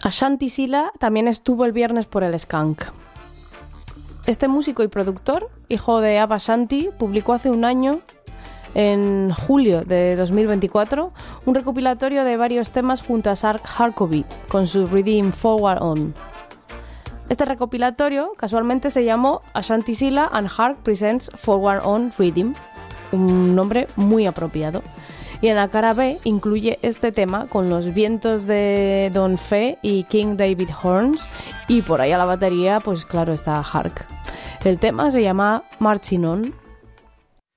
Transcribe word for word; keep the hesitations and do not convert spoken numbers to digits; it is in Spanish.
Ashanti Sila también estuvo el viernes por el Skank. Este músico y productor, hijo de Ava Shanti, publicó hace un año, en julio de dos mil veinticuatro, un recopilatorio de varios temas junto a Sark Harkavy con su Rhythm Forward On. Este recopilatorio casualmente se llamó Ashanti Sila and Hark Presents Forward On Rhythm, un nombre muy apropiado. Y en la cara B incluye este tema con los vientos de Don Fe y King David Horns, y por ahí a la batería pues claro está Hark. El tema se llama Marching On.